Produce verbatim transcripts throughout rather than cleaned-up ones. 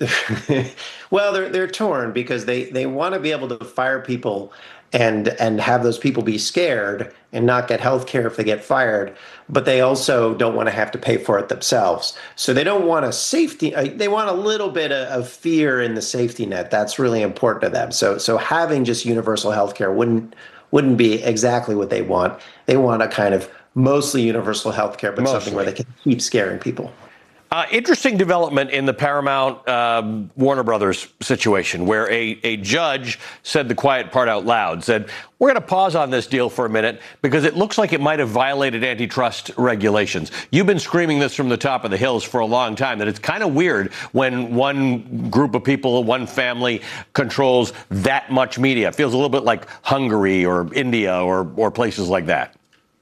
Well, they're they're torn because they they want to be able to fire people and and have those people be scared and not get health care if they get fired, but they also don't want to have to pay for it themselves. So they don't want a safety, uh, they want a little bit of, of fear in the safety net. That's really important to them. So so having just universal health care wouldn't wouldn't be exactly what they want. They want a kind of mostly universal health care, but something where Mostly. they can keep scaring people. Uh, interesting development in the Paramount um, Warner Brothers situation, where a, a judge said the quiet part out loud, said, we're going to pause on this deal for a minute because it looks like it might have violated antitrust regulations. You've been screaming this from the top of the hills for a long time, that it's kind of weird when one group of people, one family controls that much media. It feels a little bit like Hungary or India or, or places like that.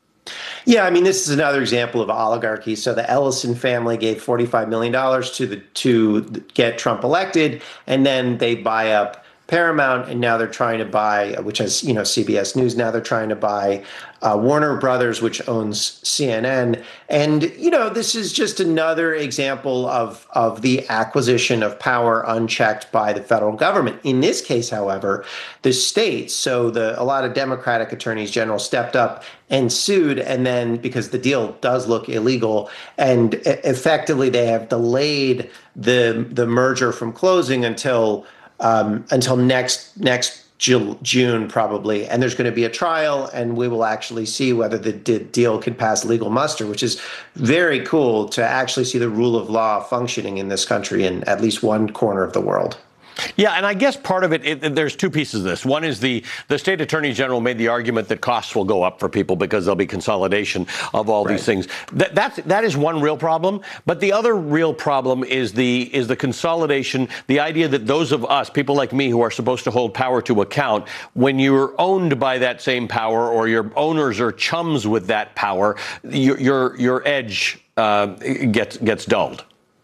Yeah, I mean, this is another example of oligarchy. So the Ellison family gave forty-five million dollars to the to get Trump elected, and then they buy up Paramount, and now they're trying to buy, which has, you know, C B S News. Now they're trying to buy uh, Warner Brothers, which owns C N N. And, you know, this is just another example of, of the acquisition of power unchecked by the federal government. In this case, however, the states, so the a lot of Democratic attorneys general stepped up and sued. And then because the deal does look illegal, and effectively they have delayed the the merger from closing until Um, until next next June, probably. And there's going to be a trial, and we will actually see whether the d- deal can pass legal muster, which is very cool to actually see the rule of law functioning in this country in at least one corner of the world. Yeah, and I guess part of it, it, there's two pieces of this. One is the, the state attorney general made the argument that costs will go up for people because there'll be consolidation of all Right. these things. That, that's, that is one real problem. But the other real problem is the, is the consolidation, the idea that those of us, people like me who are supposed to hold power to account, when you're owned by that same power or your owners are chums with that power, your, your, your edge uh, gets, gets dulled.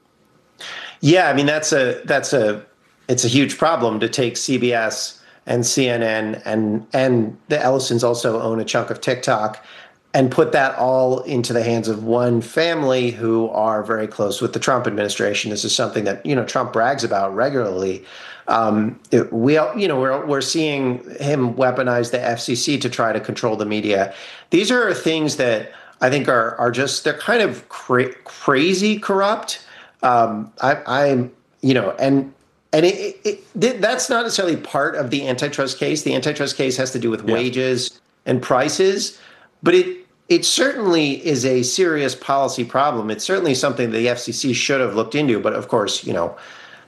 Yeah, I mean, that's a that's a it's a huge problem to take C B S and C N N, and and the Ellisons also own a chunk of TikTok, and put that all into the hands of one family who are very close with the Trump administration. This is something that, you know, Trump brags about regularly. Um, it, we, you know, we're we're seeing him weaponize the F C C to try to control the media. These are things that I think are are just, they're kind of cra- crazy corrupt. Um, I, I'm, you know, and And it, it, it, that's not necessarily part of the antitrust case. The antitrust case has to do with Yeah. wages and prices, but it it certainly is a serious policy problem. It's certainly something the F C C should have looked into. But of course, you know,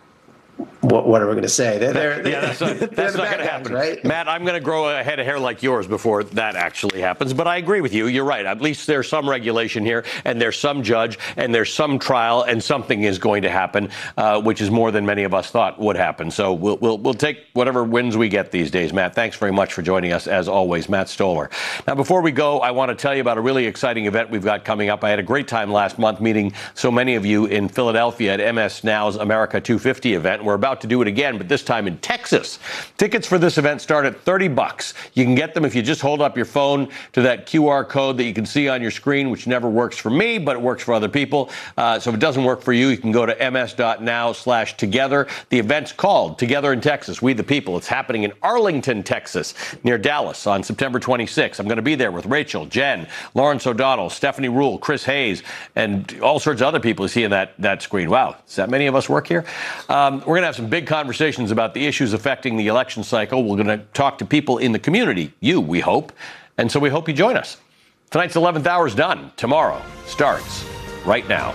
what, what are we going to say? They're, they're, yeah, that's not, they're that's the not bad going to guys, happen. right? Matt, I'm going to grow a head of hair like yours before that actually happens. But I agree with you. You're right. At least there's some regulation here, and there's some judge, and there's some trial, and something is going to happen, uh, which is more than many of us thought would happen. So we'll, we'll we'll take whatever wins we get these days. Matt, thanks very much for joining us, as always. Matt Stoller. Now, before we go, I want to tell you about a really exciting event we've got coming up. I had a great time last month meeting so many of you in Philadelphia at M S Now's America two fifty event. We're about to do it again, but this time in Texas. Tickets for this event start at thirty bucks. You can get them if you just hold up your phone to that Q R code that you can see on your screen, which never works for me, but it works for other people. Uh, so if it doesn't work for you, you can go to ms.now slash together. The event's called Together in Texas, We the People. It's happening in Arlington, Texas, near Dallas on September twenty-sixth. I'm going to be there with Rachel, Jen, Lawrence O'Donnell, Stephanie Rule, Chris Hayes, and all sorts of other people you see in that, that screen. Wow, is that many of us work here? Um, we're going to have some big conversations about the issues affecting the election cycle. We're going to talk to people in the community, you, we hope. And so we hope you join us. Tonight's eleventh hour is done. Tomorrow starts right now.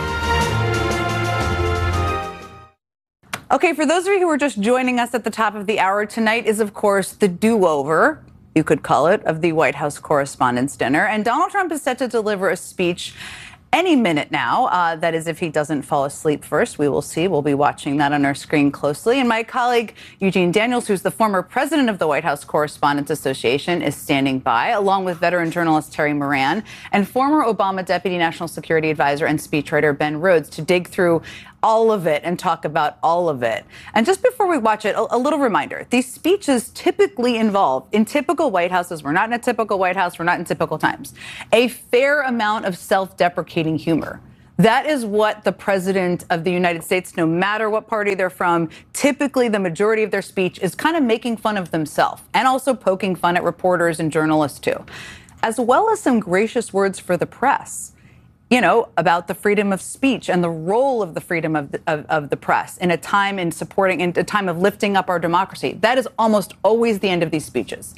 Okay, for those of you who are just joining us at the top of the hour, tonight is, of course, the do-over, you could call it, of the White House Correspondents' Dinner. And Donald Trump is set to deliver a speech any minute now. Uh, that is, if he doesn't fall asleep first. We will see. We'll be watching that on our screen closely. And my colleague, Eugene Daniels, who's the former president of the White House Correspondents Association, is standing by, along with veteran journalist Terry Moran and former Obama Deputy National Security Advisor and speechwriter Ben Rhodes, to dig through all of it and talk about all of it. And just before we watch it, a, a little reminder. These speeches typically involve, in typical White Houses, we're not in a typical White House, we're not in typical times, a fair amount of self-deprecating humor. That is what the president of the United States, no matter what party they're from, typically the majority of their speech is kind of making fun of themselves and also poking fun at reporters and journalists, too, as well as some gracious words for the press, you know, about the freedom of speech and the role of the freedom of the, of, of the press in a time in supporting, in a time of lifting up our democracy. That is almost always the end of these speeches,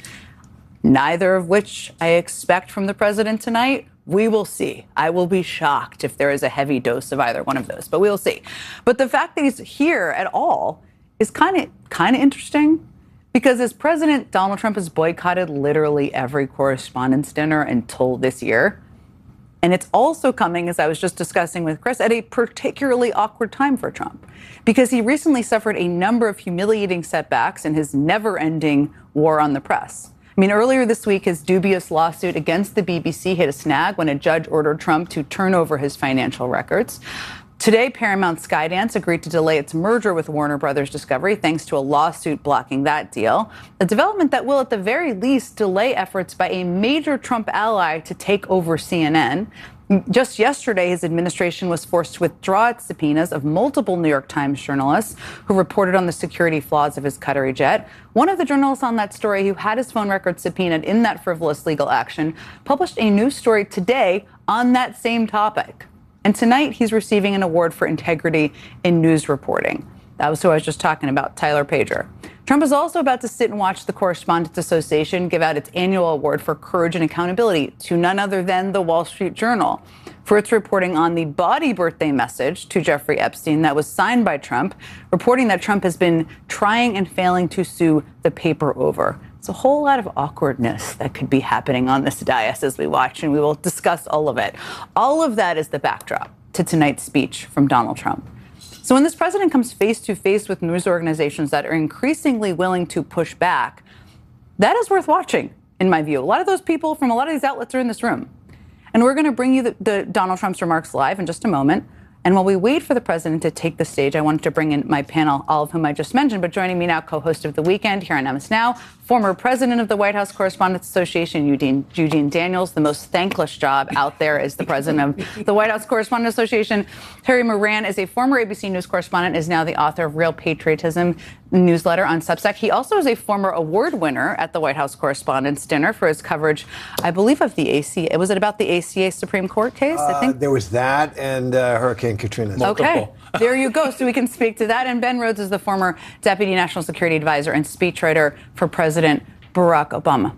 neither of which I expect from the president tonight. We will see. I will be shocked if there is a heavy dose of either one of those, but we will see. But the fact that he's here at all is kind of kind of interesting, because as president, Donald Trump has boycotted literally every correspondence dinner until this year. And it's also coming, as I was just discussing with Chris, at a particularly awkward time for Trump, because he recently suffered a number of humiliating setbacks in his never-ending war on the press. I mean, earlier this week, his dubious lawsuit against the B B C hit a snag when a judge ordered Trump to turn over his financial records. Today, Paramount Skydance agreed to delay its merger with Warner Brothers Discovery thanks to a lawsuit blocking that deal, a development that will at the very least delay efforts by a major Trump ally to take over C N N. Just yesterday, his administration was forced to withdraw its subpoenas of multiple New York Times journalists who reported on the security flaws of his Qatari jet. One of the journalists on that story, who had his phone records subpoenaed in that frivolous legal action, published a new story today on that same topic. And tonight, he's receiving an award for integrity in news reporting. That was who I was just talking about, Tyler Pager. Trump is also about to sit and watch the Correspondents Association give out its annual award for courage and accountability to none other than the Wall Street Journal for its reporting on the bawdy birthday message to Jeffrey Epstein that was signed by Trump, reporting that Trump has been trying and failing to sue the paper over. It's a whole lot of awkwardness that could be happening on this dais as we watch, and we will discuss all of it. All of that is the backdrop to tonight's speech from Donald Trump. So when this president comes face to face with news organizations that are increasingly willing to push back, that is worth watching, in my view. A lot of those people from a lot of these outlets are in this room. And we're going to bring you the, the Donald Trump's remarks live in just a moment. And while we wait for the president to take the stage, I wanted to bring in my panel, all of whom I just mentioned. But joining me now, co-host of The Weekend here on M S Now, former president of the White House Correspondents Association, Eugene, Eugene Daniels. The most thankless job out there is the president of the White House Correspondents Association. Terry Moran is a former A B C News correspondent, is now the author of Real Patriotism newsletter on Substack. He also is a former award winner at the White House Correspondents' Dinner for his coverage, I believe, of the A C A. Was it about the A C A Supreme Court case? Uh, I think there was that and uh, Hurricane Katrina. Okay, there you go. So we can speak to that. And Ben Rhodes is the former Deputy National Security Advisor and speechwriter for President Barack Obama.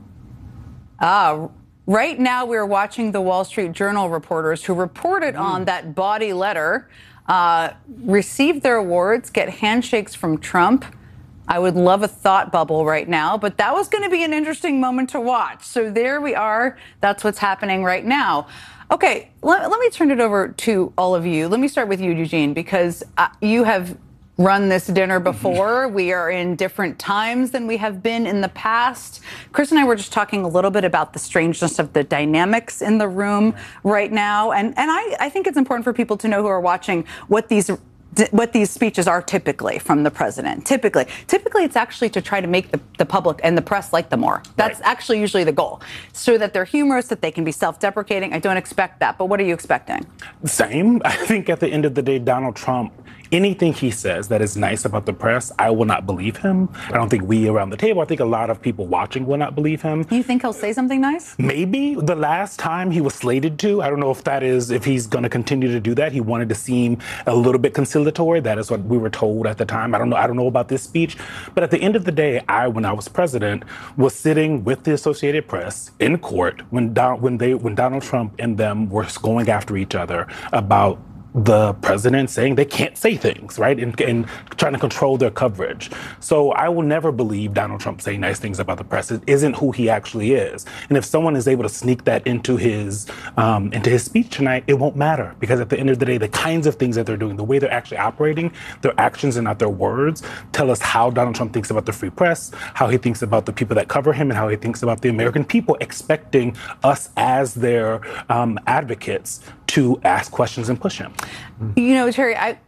Ah, right now we're watching the Wall Street Journal reporters who reported mm. on that bawdy letter, uh, receive their awards, get handshakes from Trump. I would love a thought bubble right now, but that was going to be an interesting moment to watch. So there we are. That's what's happening right now. Okay, let, let me turn it over to all of you. Let me start with you, Eugene, because uh, you have run this dinner before. We are in different times than we have been in the past. Chris and I were just talking a little bit about the strangeness of the dynamics in the room right now. And, and I, I think it's important for people to know who are watching what these what these speeches are typically from the president. Typically, typically it's actually to try to make the, the public and the press like them more. That's right. Actually usually the goal, so that they're humorous, that they can be self-deprecating. I don't expect that, but what are you expecting? Same. I think at the end of the day, Donald Trump, anything he says that is nice about the press, I will not believe him. I don't think we around the table, I think a lot of people watching will not believe him. You think he'll say something nice? Maybe the last time he was slated to. I don't know if that is, if he's going to continue to do that. He wanted to seem a little bit conciliatory. That is what we were told at the time. I don't know. I don't know about this speech. But at the end of the day, I, when I was president, was sitting with the Associated Press in court when, Don, when, they, when Donald Trump and them were going after each other about the president saying they can't say things, right? And, and trying to control their coverage. So I will never believe Donald Trump saying nice things about the press. It isn't who he actually is. And if someone is able to sneak that into his um, into his speech tonight, it won't matter. Because at the end of the day, the kinds of things that they're doing, the way they're actually operating, their actions and not their words, tell us how Donald Trump thinks about the free press, how he thinks about the people that cover him, and how he thinks about the American people, expecting us as their um, advocates to ask questions and push him. You know, Terry, I,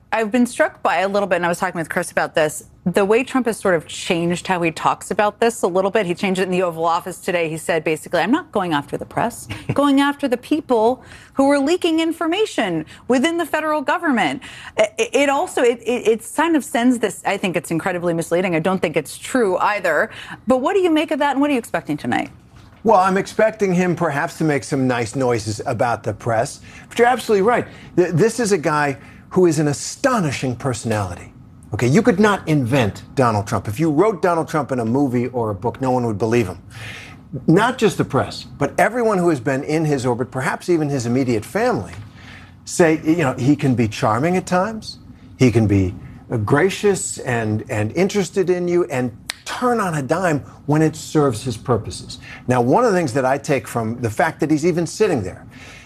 I've been struck by a little bit, and I was talking with Chris about this, the way Trump has sort of changed how he talks about this a little bit. He changed it in the Oval Office today. He said, basically, I'm not going after the press, going after the people who are leaking information within the federal government. It, it also, it, it, it kind of sends this, I think it's incredibly misleading. I don't think it's true either. But what do you make of that, and what are you expecting tonight? Well, I'm expecting him perhaps to make some nice noises about the press. But you're absolutely right. This is a guy who is an astonishing personality. Okay, you could not invent Donald Trump. If you wrote Donald Trump in a movie or a book, no one would believe him. Not just the press, but everyone who has been in his orbit, perhaps even his immediate family, say, you know, he can be charming at times. He can be gracious and, and interested in you and turn on a dime when it serves his purposes. Now, one of the things that I take from the fact that he's even sitting there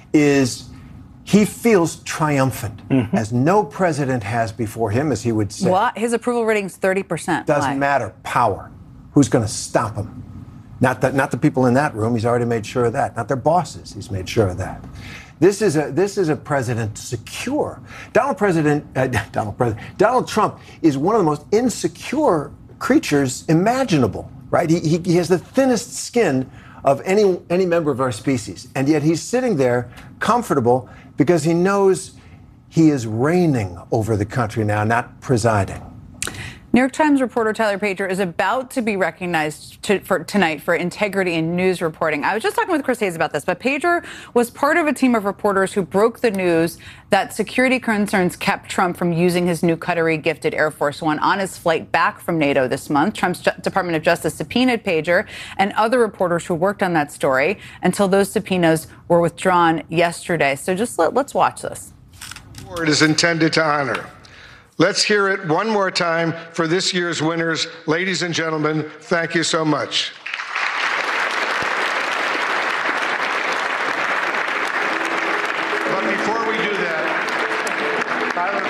is he feels triumphant, mm-hmm. as no president has before him, as he would say. What? His approval rating's thirty percent. Doesn't Why? matter. Power. Who's going to stop him? Not the, not the people in that room. He's already made sure of that. Not their bosses. He's made sure of that. This is a this is a president secure. Donald President uh, Donald President Donald Trump is one of the most insecure creatures imaginable. Right? He, he he has the thinnest skin of any any member of our species, and yet he's sitting there comfortable because he knows he is reigning over the country now, not presiding. New York Times reporter Tyler Pager is about to be recognized to, for tonight for integrity in news reporting. I was just talking with Chris Hayes about this, but Pager was part of a team of reporters who broke the news that security concerns kept Trump from using his new Qatari-gifted Air Force One on his flight back from NATO this month. Trump's Ju- Department of Justice subpoenaed Pager and other reporters who worked on that story until those subpoenas were withdrawn yesterday. So just let, let's watch this. Award is intended to honor. Let's hear it one more time for this year's winners. Ladies and gentlemen, thank you so much. But before we do that, Tyler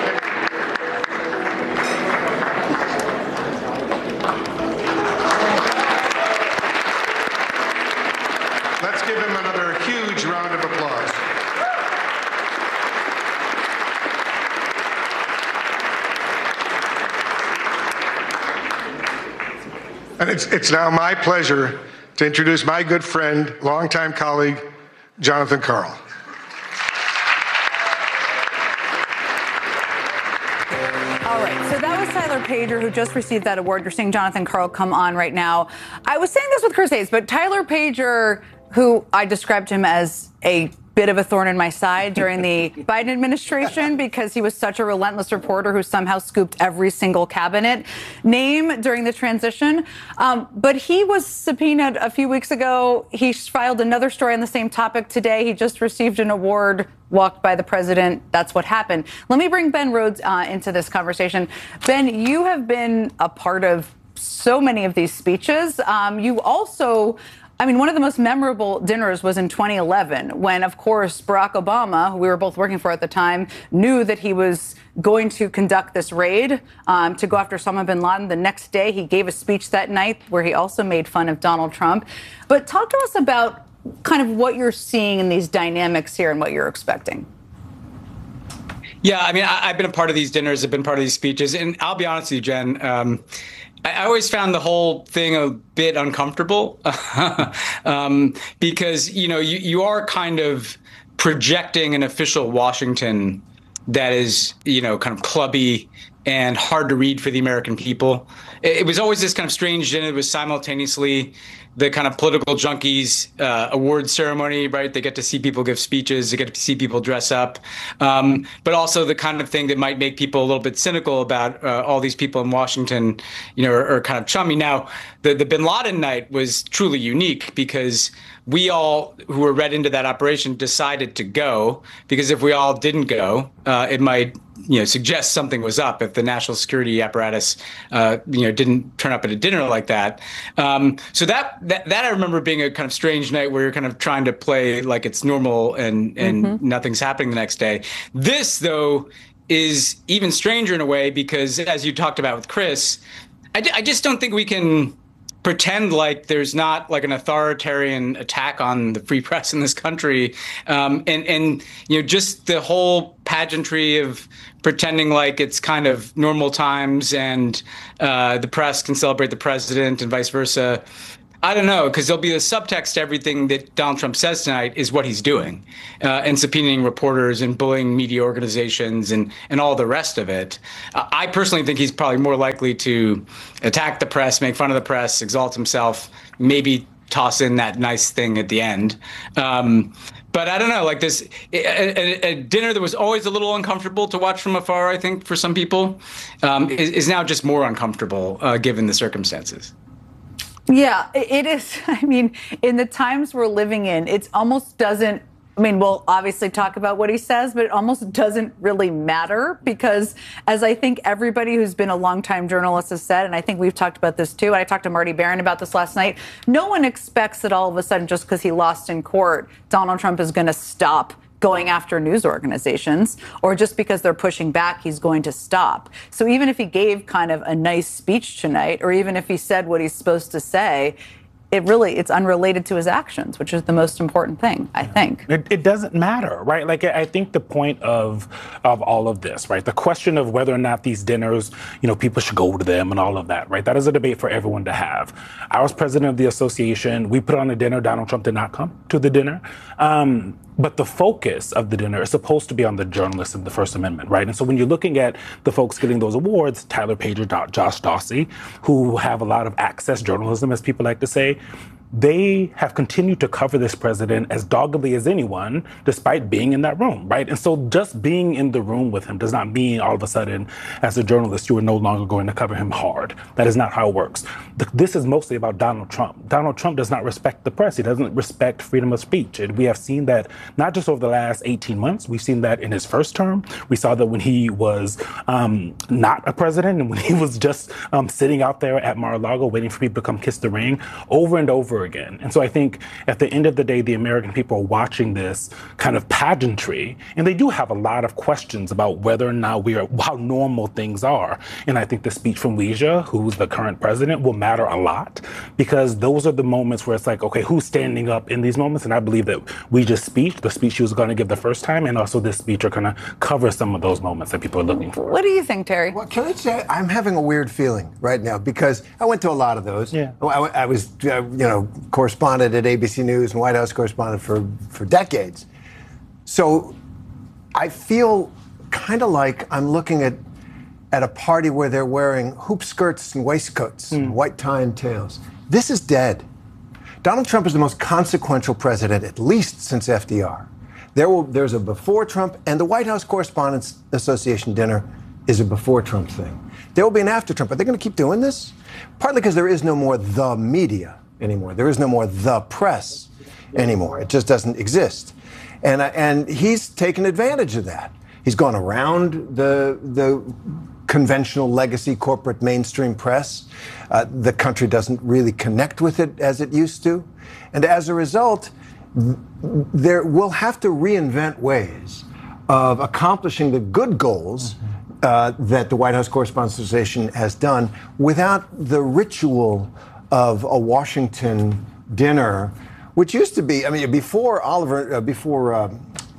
Pager. Let's give him another huge round of applause. And it's, it's now my pleasure to introduce my good friend, longtime colleague, Jonathan Karl. All right, so that was Tyler Pager, who just received that award. You're seeing Jonathan Karl come on right now. I was saying this with Chris Hayes, but Tyler Pager, who I described him as a bit of a thorn in my side during the Biden administration because he was such a relentless reporter who somehow scooped every single cabinet name during the transition. Um, but he was subpoenaed a few weeks ago. He filed another story on the same topic today. He just received an award, walked by the president. That's what happened. Let me bring Ben Rhodes uh, into this conversation. Ben, you have been a part of so many of these speeches. Um, you also... I mean, one of the most memorable dinners was in twenty eleven when, of course, Barack Obama, who we were both working for at the time, knew that he was going to conduct this raid um, to go after Osama bin Laden. The next day, he gave a speech that night where he also made fun of Donald Trump. But talk to us about kind of what you're seeing in these dynamics here and what you're expecting. Yeah, I mean, I, I've been a part of these dinners, I've been part of these speeches, and I'll be honest with you, Jen, um, I always found the whole thing a bit uncomfortable um, because, you know, you, you are kind of projecting an official Washington that is, you know, kind of clubby and hard to read for the American people. It, it was always this kind of strange dinner. It was simultaneously the kind of political junkies uh, award ceremony, right? They get to see people give speeches, they get to see people dress up, um, but also the kind of thing that might make people a little bit cynical about uh, all these people in Washington, you know, are, are kind of chummy. Now, the, the bin Laden night was truly unique because we all who were read into that operation decided to go, because if we all didn't go, uh, it might, you know, suggest something was up if the national security apparatus, uh, you know, didn't turn up at a dinner like that. Um, so that, that that I remember being a kind of strange night where you're kind of trying to play like it's normal and and mm-hmm. nothing's happening the next day. This, though, is even stranger in a way because, as you talked about with Chris, I, I just don't think we can pretend like there's not like an authoritarian attack on the free press in this country. Um, and, and, you know, just the whole pageantry of pretending like it's kind of normal times and uh, the press can celebrate the president and vice versa. I don't know, because there'll be a subtext to everything that Donald Trump says tonight is what he's doing, uh, and subpoenaing reporters and bullying media organizations and, and all the rest of it. Uh, I personally think he's probably more likely to attack the press, make fun of the press, exalt himself, maybe toss in that nice thing at the end. Um, but I don't know, like this, a, a, a dinner that was always a little uncomfortable to watch from afar, I think, for some people, um, is, is now just more uncomfortable uh, given the circumstances. Yeah, it is. I mean, in the times we're living in, it almost doesn't, I mean, we'll obviously talk about what he says, but it almost doesn't really matter because, as I think everybody who's been a longtime journalist has said, and I think we've talked about this too, and I talked to Marty Barron about this last night, no one expects that all of a sudden, just because he lost in court, Donald Trump is going to stop going after news organizations, or just because they're pushing back, he's going to stop. So even if he gave kind of a nice speech tonight, or even if he said what he's supposed to say, it really, it's unrelated to his actions, which is the most important thing, I think. It, it doesn't matter, right? Like, I think the point of of all of this, right? The question of whether or not these dinners, you know, people should go to them and all of that, right? That is a debate for everyone to have. I was president of the association. We put on a dinner. Donald Trump did not come to the dinner. Um, But the focus of the dinner is supposed to be on the journalists and the First Amendment, right? And so when you're looking at the folks getting those awards, Tyler Page or Josh Dawsey, who have a lot of access journalism, as people like to say, they have continued to cover this president as doggedly as anyone, despite being in that room, right? And so just being in the room with him does not mean all of a sudden, as a journalist, you are no longer going to cover him hard. That is not how it works. This is mostly about Donald Trump. Donald Trump does not respect the press. He doesn't respect freedom of speech. And we have seen that not just over the last eighteen months. We've seen that in his first term. We saw that when he was um, not a president and when he was just um, sitting out there at Mar-a-Lago waiting for people to come kiss the ring over and over again. And so I think at the end of the day, the American people are watching this kind of pageantry, and they do have a lot of questions about whether or not we are, how normal things are. And I think the speech from Weijia, who's the current president, will matter a lot, because those are the moments where it's like, okay, who's standing up in these moments? And I believe that Weijia's speech, the speech she was going to give the first time, and also this speech are going to cover some of those moments that people are looking for. What do you think, Terry? Well, can I say, I'm having a weird feeling right now, because I went to a lot of those. Yeah. I, I was, uh, you know, correspondent at A B C News and White House correspondent for, for decades. So I feel kind of like I'm looking at at a party where they're wearing hoop skirts and waistcoats mm. and white tie and tails. This is dead. Donald Trump is the most consequential president, at least since F D R. There will, there's a before Trump, and the White House Correspondents Association dinner is a before Trump thing. There will be an after Trump. Are they going to keep doing this? Partly because there is no more the media anymore. There is no more the press anymore. It just doesn't exist. And, uh, and he's taken advantage of that. He's gone around the, the conventional legacy corporate mainstream press. Uh, the country doesn't really connect with it as it used to. And as a result, there we'll have to reinvent ways of accomplishing the good goals uh, that the White House Correspondents Association has done without the ritual of a Washington dinner, which used to be, I mean, before Oliver, uh, before uh,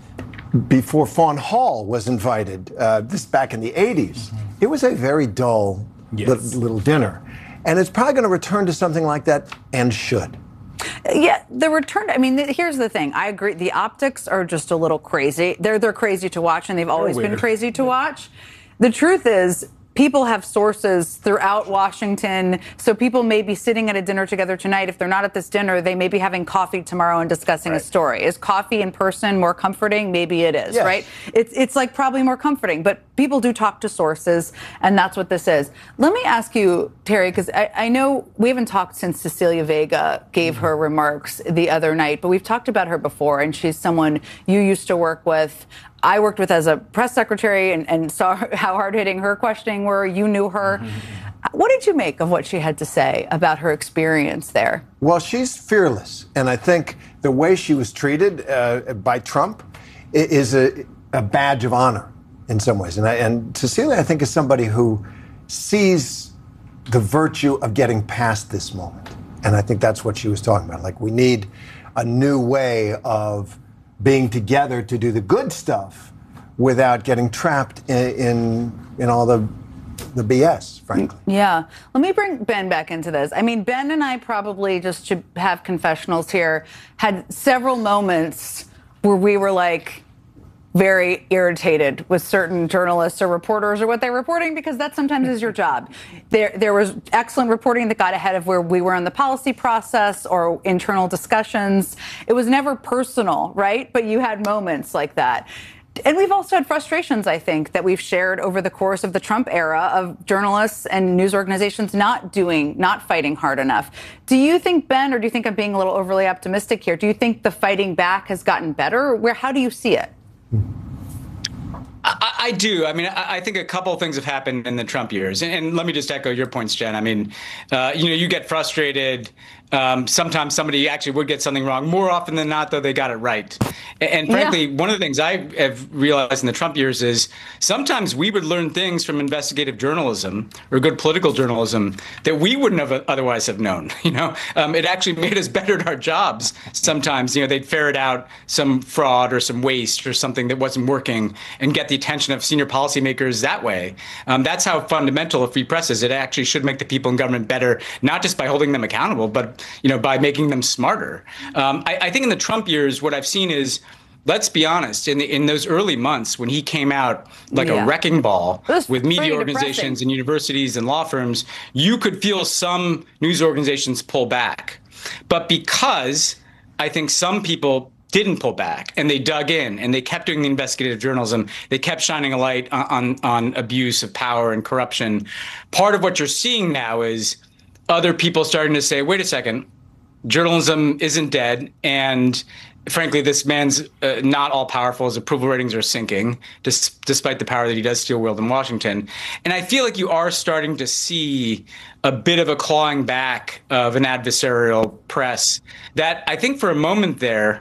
before Fawn Hall was invited, uh, this back in the eighties, mm-hmm. it was a very dull yes. little, little dinner. And it's probably going to return to something like that, and should. Yeah, the return, I mean, here's the thing. I agree. The optics are just a little crazy. They're, they're crazy to watch, and they've always been crazy to watch. The truth is, people have sources throughout Washington, so people may be sitting at a dinner together tonight. If they're not at this dinner, they may be having coffee tomorrow and discussing right. a story. Is coffee in person more comforting? Maybe it is, yes. right? It's it's like probably more comforting, but people do talk to sources, and that's what this is. Let me ask you, Terry, because I, I know we haven't talked since Cecilia Vega gave her remarks the other night, but we've talked about her before, and she's someone you used to work with. I worked with as a press secretary and, and saw how hard-hitting her questioning were. You knew her. Mm-hmm. What did you make of what she had to say about her experience there? Well, she's fearless. And I think the way she was treated uh, by Trump is a, a badge of honor in some ways. And, I, and Cecilia, I think, is somebody who sees the virtue of getting past this moment. And I think that's what she was talking about. Like, we need a new way of being together to do the good stuff without getting trapped in in, in all the the B S, frankly. Yeah. Let me bring Ben back into this. I mean, Ben and I probably, just to have confessionals here, had several moments where we were like very irritated with certain journalists or reporters or what they're reporting, because that sometimes is your job. There, there was excellent reporting that got ahead of where we were in the policy process or internal discussions. It was never personal, right? But you had moments like that. And we've also had frustrations, I think, that we've shared over the course of the Trump era of journalists and news organizations not doing, not fighting hard enough. Do you think, Ben, or do you think I'm being a little overly optimistic here? Do you think the fighting back has gotten better? Where, how do you see it? I, I do. I mean, I, I think a couple of things have happened in the Trump years. And, and let me just echo your points, Jen. I mean, uh, you know, you get frustrated. Um, sometimes somebody actually would get something wrong. More often than not, though, they got it right. And, and frankly, yeah. one of the things I have realized in the Trump years is sometimes we would learn things from investigative journalism or good political journalism that we wouldn't have otherwise have known. You know, um, it actually made us better at our jobs. Sometimes, you know, they'd ferret out some fraud or some waste or something that wasn't working and get the attention of senior policymakers that way. Um, that's how fundamental a free press is. It actually should make the people in government better, not just by holding them accountable, but you know, by making them smarter. Um, I, I think in the Trump years, what I've seen is, let's be honest, in the, in those early months when he came out like yeah. a wrecking ball with media organizations depressing. and universities and law firms, you could feel some news organizations pull back. But because I think some people didn't pull back and they dug in and they kept doing the investigative journalism, they kept shining a light on, on, on abuse of power and corruption. Part of what you're seeing now is other people starting to say, wait a second, journalism isn't dead. And frankly, this man's uh, not all powerful. His approval ratings are sinking, dis- despite the power that he does still wield in Washington. And I feel like you are starting to see a bit of a clawing back of an adversarial press that I think for a moment there,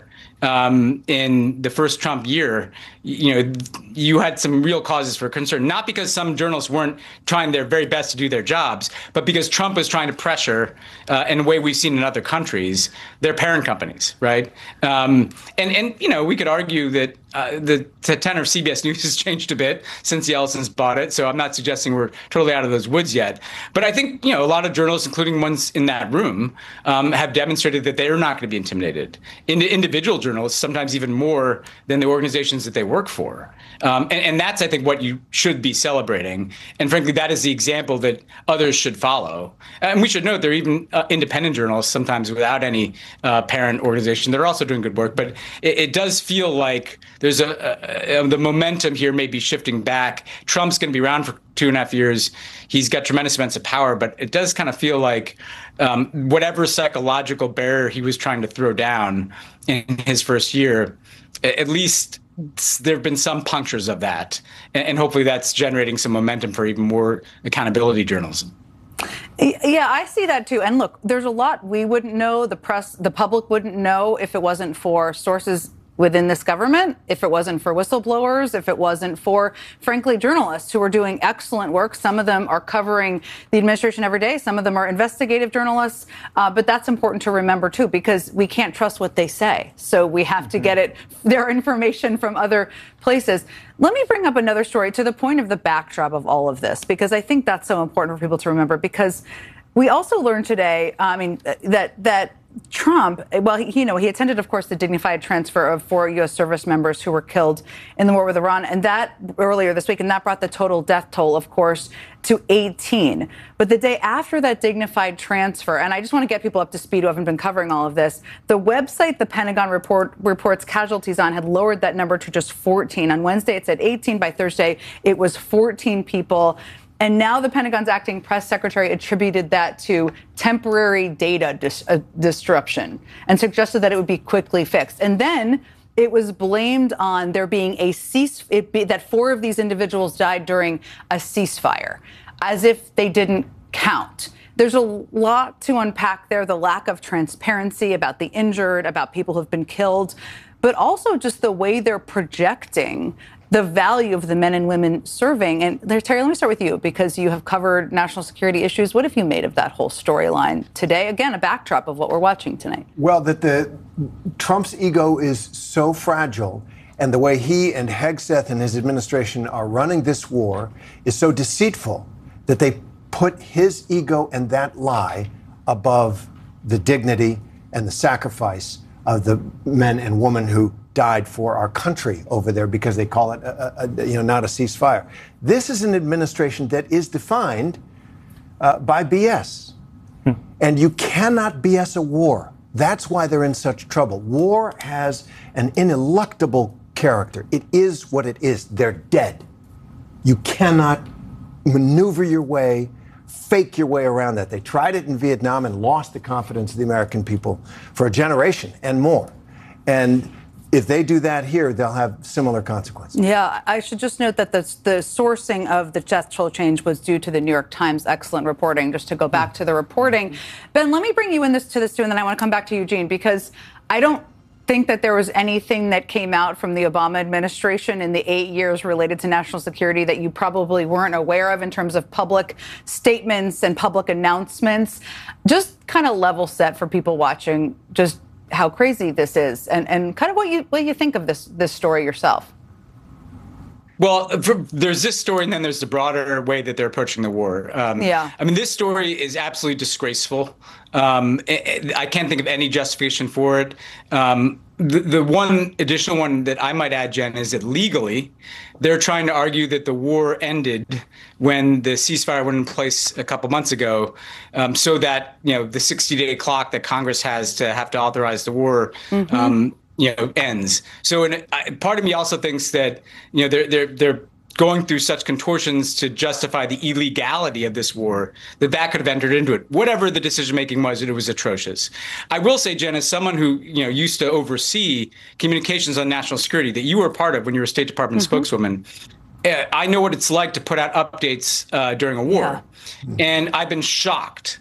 Um, in the first Trump year, you know, you had some real causes for concern, not because some journalists weren't trying their very best to do their jobs, but because Trump was trying to pressure, uh, in a way we've seen in other countries, their parent companies, right? Um, and, and, you know, we could argue that uh, the, the tenor of C B S News has changed a bit since the Ellisons bought it, so I'm not suggesting we're totally out of those woods yet. But I think, you know, a lot of journalists, including ones in that room, um, have demonstrated that they're not going to be intimidated. In, individual journalists, sometimes even more than the organizations that they work for. Um, and, and that's, I think, what you should be celebrating. And frankly, that is the example that others should follow. And we should note there are even uh, independent journalists, sometimes without any uh, parent organization, that are also doing good work. But it, it does feel like there's a, a, a the momentum here may be shifting back. Trump's going to be around for two and a half years. He's got tremendous amounts of power, but it does kind of feel like um, whatever psychological barrier he was trying to throw down in his first year, at least there have been some punctures of that. And hopefully that's generating some momentum for even more accountability journalism. Yeah, I see that too. And look, there's a lot we wouldn't know, the press, the public wouldn't know if it wasn't for sources within this government, if it wasn't for whistleblowers, if it wasn't for, frankly, journalists who are doing excellent work. Some of them are covering the administration every day. Some of them are investigative journalists. Uh, but that's important to remember, too, because we can't trust what they say. So we have to get it, their information from other places. Let me bring up another story to the point of the backdrop of all of this, because I think that's so important for people to remember, because we also learned today, I mean, that that Trump, well, he, you know, he attended, of course, the dignified transfer of four U S service members who were killed in the war with Iran, and that earlier this week, and that brought the total death toll, of course, to eighteen. But the day after that dignified transfer, and I just want to get people up to speed who haven't been covering all of this, the website the Pentagon report reports casualties on had lowered that number to just fourteen. On Wednesday, it said eighteen. By Thursday, it was fourteen people. And now the Pentagon's acting press secretary attributed that to temporary data dis- uh, disruption and suggested that it would be quickly fixed. And then it was blamed on there being a cease, it be, that four of these individuals died during a ceasefire, as if they didn't count. There's a lot to unpack there, the lack of transparency about the injured, about people who've been killed, but also just the way they're projecting the value of the men and women serving. And Terry, let me start with you, because you have covered national security issues. What have you made of that whole storyline today? Again, a backdrop of what we're watching tonight. Well, that the Trump's ego is so fragile, and the way he and Hegseth and his administration are running this war is so deceitful that they put his ego and that lie above the dignity and the sacrifice of the men and women who died for our country over there, because they call it, a, a, you know, not a ceasefire. This is an administration that is defined uh, by B S. Hmm. And you cannot B S a war. That's why they're in such trouble. War has an ineluctable character. It is what it is. They're dead. You cannot maneuver your way, fake your way around that. They tried it in Vietnam and lost the confidence of the American people for a generation and more. And if they do that here, they'll have similar consequences. Yeah, I should just note that the, the sourcing of the death toll change was due to the New York Times' excellent reporting, just to go back to the reporting. Ben, let me bring you in this to this too, and then I want to come back to Eugene, because I don't think that there was anything that came out from the Obama administration in the eight years related to national security that you probably weren't aware of in terms of public statements and public announcements. Just kind of level set for people watching, just how crazy this is, and, and kind of what you what you think of this this story yourself. Well, for, there's this story, and then there's the broader way that they're approaching the war. Um, yeah. I mean, this story is absolutely disgraceful. Um, it, I can't think of any justification for it. Um, the, the one additional one that I might add, Jen, is that legally, they're trying to argue that the war ended when the ceasefire went in place a couple months ago, um, so that, you know, the sixty-day clock that Congress has to have to authorize the war mm-hmm. um, you know, ends. So, and I, part of me also thinks that, you know, they're they're they're going through such contortions to justify the illegality of this war that that could have entered into it. Whatever the decision making was, it was atrocious. I will say, Jen, as someone who, you know, used to oversee communications on national security that you were a part of when you were State Department mm-hmm. spokeswoman, uh, I know what it's like to put out updates uh, during a war, yeah. and I've been shocked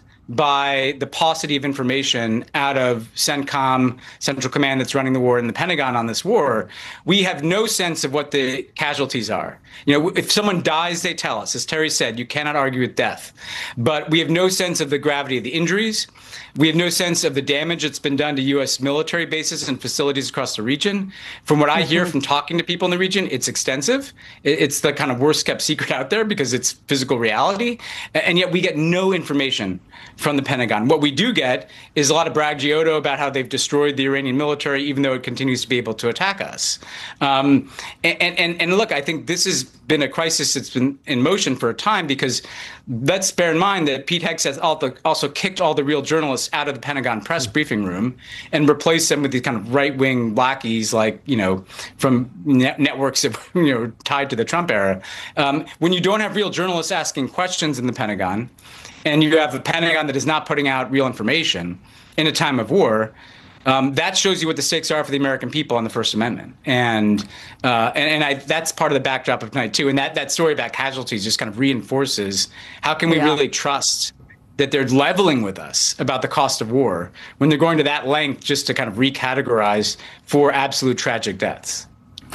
by the paucity of information out of CENTCOM, Central Command that's running the war, and the Pentagon on this war. We have no sense of what the casualties are. You know, if someone dies, they tell us. As Terry said, you cannot argue with death. But we have no sense of the gravity of the injuries. We have no sense of the damage that's been done to U S military bases and facilities across the region. From what I hear from talking to people in the region, it's extensive. It's the kind of worst kept secret out there because it's physical reality. And yet we get no information from the Pentagon. What we do get is a lot of braggadocio about how they've destroyed the Iranian military, even though it continues to be able to attack us. Um, and, and, and look, I think this has been a crisis that's been in motion for a time, because let's bear in mind that Pete Hegseth also kicked all the real journalists out of the Pentagon press briefing room and replaced them with these kind of right-wing lackeys, like, you know, from net networks that, you know, tied to the Trump era. Um, when you don't have real journalists asking questions in the Pentagon, and you have a Pentagon that is not putting out real information in a time of war, um, that shows you what the stakes are for the American people on the First Amendment. And uh, and, and I, that's part of the backdrop of tonight, too. And that, that story about casualties just kind of reinforces, how can we yeah. really trust that they're leveling with us about the cost of war when they're going to that length just to kind of recategorize for absolute tragic deaths?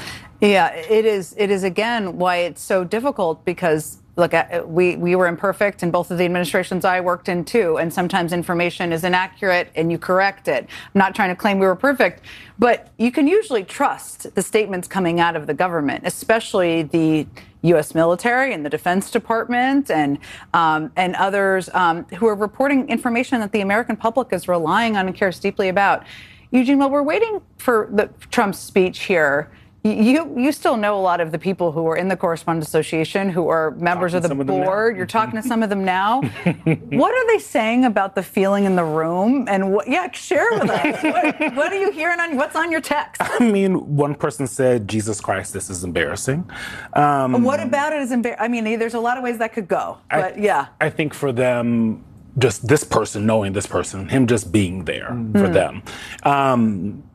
Yeah, it is. It is, again, why it's so difficult, because look, we, we were imperfect in both of the administrations I worked in, too. And sometimes information is inaccurate and you correct it. I'm not trying to claim we were perfect, but you can usually trust the statements coming out of the government, especially the U S military and the Defense Department and um, and others um, who are reporting information that the American public is relying on and cares deeply about. Eugene, while we're waiting for the Trump's speech here, You you still know a lot of the people who are in the Correspondents Association, who are members talking of the board. You're talking to some of them now. What are they saying about the feeling in the room? And what, yeah, share with us. What, what are you hearing on what's on your text? I mean, one person said, "Jesus Christ, this is embarrassing." Um, what about it is embarrassing? I mean, there's a lot of ways that could go. But I, yeah, I think for them, just this person knowing this person, him just being there mm. for them. Um,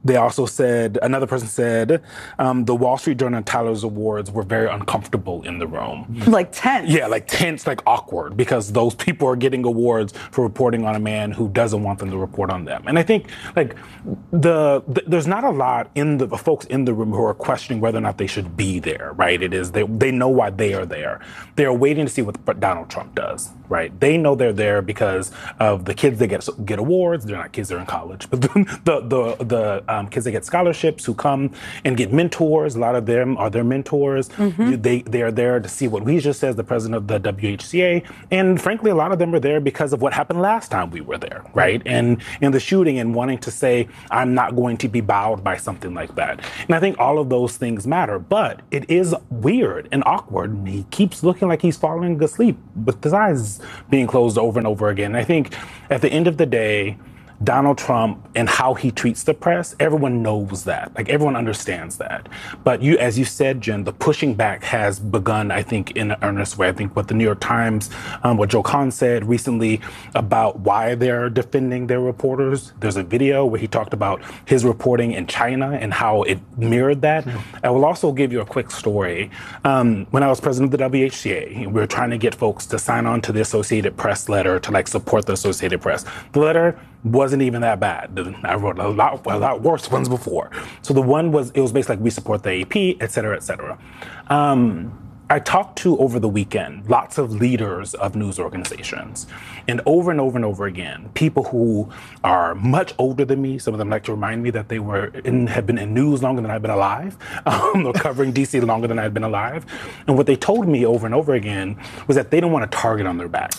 They also said, another person said, um, the Wall Street Journal and Tyler's Awards were very uncomfortable in the room. Like tense. Yeah, like tense, like awkward, because those people are getting awards for reporting on a man who doesn't want them to report on them. And I think, like, the, the there's not a lot in the, the folks in the room who are questioning whether or not they should be there, right? It is, they, they know why they are there. They're waiting to see what Donald Trump does, right? They know they're there because of the kids that get get awards. They're not kids, they're in college, but the, the, the, the Um, kids that get scholarships who come and get mentors. A lot of them are their mentors. Mm-hmm. You, they they are there to see what we just said, the president of the W H C A. And frankly, a lot of them are there because of what happened last time we were there, right? And in the shooting and wanting to say, I'm not going to be bowed by something like that. And I think all of those things matter. But it is weird and awkward. And he keeps looking like he's falling asleep with his eyes being closed over and over again. And I think at the end of the day, Donald Trump and how he treats the press, everyone knows that. Like, everyone understands that. But you, as you said, Jen, the pushing back has begun, I think, in an earnest way. I think what the New York Times, um, what Joe Kahn said recently about why they're defending their reporters. There's a video where he talked about his reporting in China and how it mirrored that. Mm-hmm. I will also give you a quick story. Um, when I was president of the W H C A, we were trying to get folks to sign on to the Associated Press letter to, like, support the Associated Press. The letter wasn't even that bad. I wrote a lot, a lot worse ones before. So the one was, it was basically like, we support the A P, et cetera, et cetera. Um, I talked to, over the weekend, lots of leaders of news organizations. And over and over and over again, people who are much older than me, some of them like to remind me that they were in, have been in news longer than I've been alive, um, or covering D C longer than I've been alive. And what they told me over and over again was that they don't want a target on their back.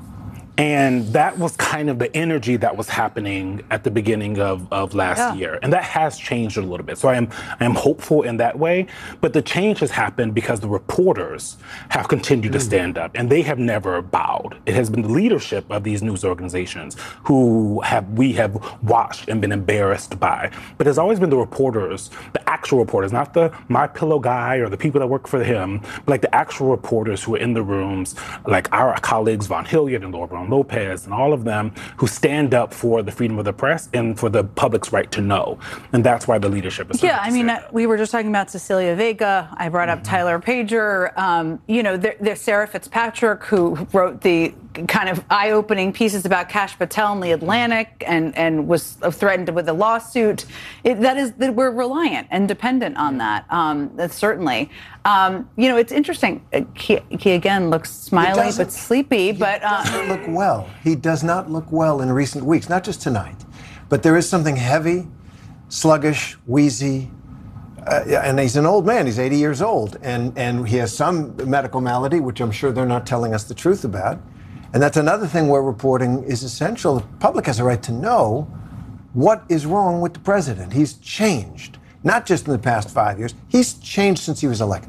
And that was kind of the energy that was happening at the beginning of, of last yeah. year. And that has changed a little bit. So I am I am hopeful in that way. But the change has happened because the reporters have continued mm. to stand up, and they have never bowed. It has been the leadership of these news organizations who have we have watched and been embarrassed by. But it's always been the reporters, the actual reporters, not the My Pillow guy or the people that work for him, but like the actual reporters who are in the rooms, like our colleagues Von Hilliard and Laura Brown Lopez and all of them, who stand up for the freedom of the press and for the public's right to know. And that's why the leadership is. Yeah, I mean, uh, we were just talking about Cecilia Vega. I brought up mm-hmm. Tyler Pager. Um, you know, there, there's Sarah Fitzpatrick, who wrote the kind of eye-opening pieces about Kash Patel in the Atlantic and, and was threatened with a lawsuit. It, that is, that we're reliant and dependent on that. Um, that's certainly. Um, you know, it's interesting. He, he again looks smiley but sleepy. He but uh, doesn't look well. He does not look well in recent weeks, not just tonight. But there is something heavy, sluggish, wheezy. Uh, and he's an old man. He's eighty years old. And, and he has some medical malady, which I'm sure they're not telling us the truth about. And that's another thing where reporting is essential. The public has a right to know what is wrong with the president. He's changed, not just in the past five years. He's changed since he was elected.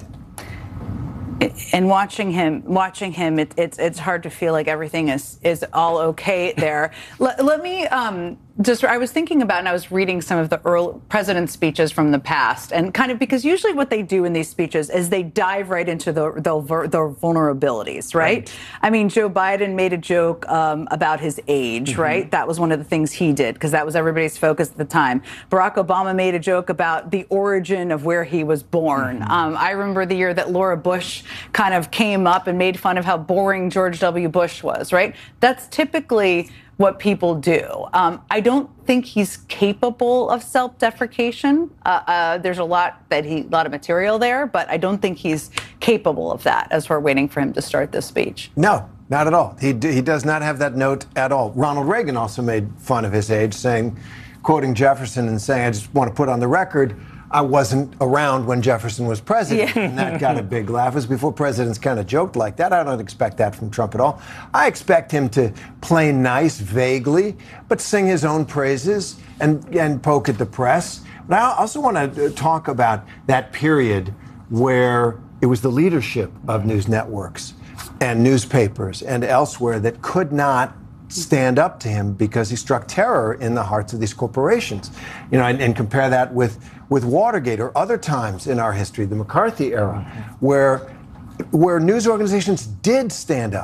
And watching him, watching him, it, it's it's hard to feel like everything is is all okay there. let, let me um, just. I was thinking about, and I was reading some of the early president's speeches from the past, and kind of because usually what they do in these speeches is they dive right into the the, the vulnerabilities, right? right? I mean, Joe Biden made a joke um, about his age, mm-hmm. right? That was one of the things he did because that was everybody's focus at the time. Barack Obama made a joke about the origin of where he was born. Mm-hmm. Um, I remember the year that Laura Bush kind of came up and made fun of how boring George W. Bush was, right? That's typically what people do. Um, I don't think he's capable of self-deprecation. Uh, uh, there's a lot that he, a lot of material there, but I don't think he's capable of that as we're waiting for him to start this speech. No, not at all. He, he does not have that note at all. Ronald Reagan also made fun of his age, saying, quoting Jefferson and saying, I just want to put on the record, I wasn't around when Jefferson was president, yeah. and that got a big laugh. It was before presidents kind of joked like that. I don't expect that from Trump at all. I expect him to play nice vaguely, but sing his own praises and, and poke at the press. But I also want to talk about that period where it was the leadership of news networks and newspapers and elsewhere that could not stand up to him because he struck terror in the hearts of these corporations. You know, and, and compare that with, with Watergate or other times in our history, the McCarthy era, where, where news organizations did stand up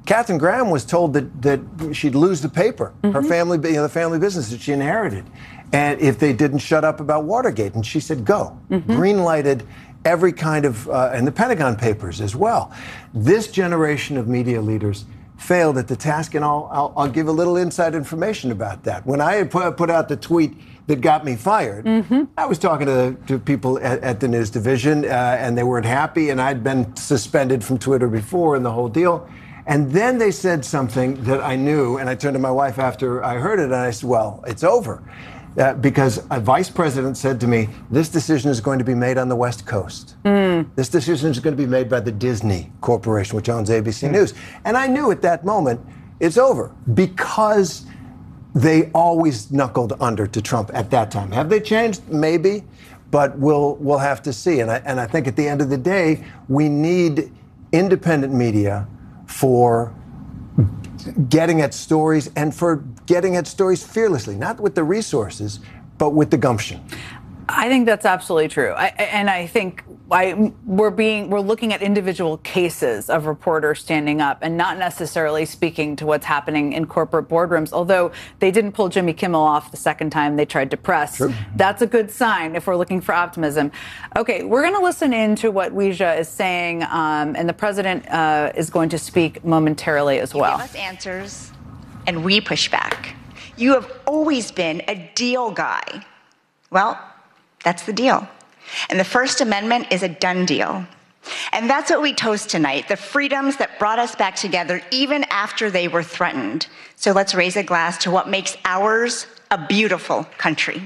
Katharine Graham was told that, that she'd lose the paper, mm-hmm. her family, you know, the family business that she inherited, and if they didn't shut up about Watergate. And she said, go. Mm-hmm. Green-lighted every kind of, uh, and the Pentagon Papers as well. This generation of media leaders failed at the task, and I'll, I'll, I'll give a little inside information about that. When I had put, put out the tweet that got me fired, mm-hmm. I was talking to, to people at, at the news division, uh, and they weren't happy, and I'd been suspended from Twitter before and the whole deal. And then they said something that I knew, and I turned to my wife after I heard it, and I said, well, it's over. Uh, because a vice president said to me, this decision is going to be made on the West Coast. Mm. This decision is going to be made by the Disney Corporation, which owns A B C mm. News. And I knew at that moment, it's over, because they always knuckled under to Trump at that time. Have they changed? Maybe, but we'll we'll have to see. And I, and I think at the end of the day, we need independent media for getting at stories, and for getting at stories fearlessly, not with the resources, but with the gumption. I think that's absolutely true. I, and I think I, we're being we're looking at individual cases of reporters standing up and not necessarily speaking to what's happening in corporate boardrooms. Although they didn't pull Jimmy Kimmel off the second time they tried to press. True. That's a good sign if we're looking for optimism. Okay, we're going to listen in to what Weijia is saying, um, and the president uh, is going to speak momentarily as well. You give us answers, and we push back. You have always been a deal guy. Well, that's the deal. And the First Amendment is a done deal. And that's what we toast tonight, the freedoms that brought us back together even after they were threatened. So let's raise a glass to what makes ours a beautiful country.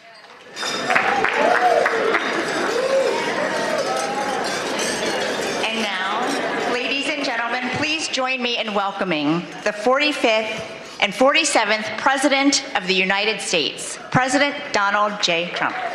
And now, ladies and gentlemen, please join me in welcoming the forty-fifth and forty-seventh President of the United States, President Donald J. Trump.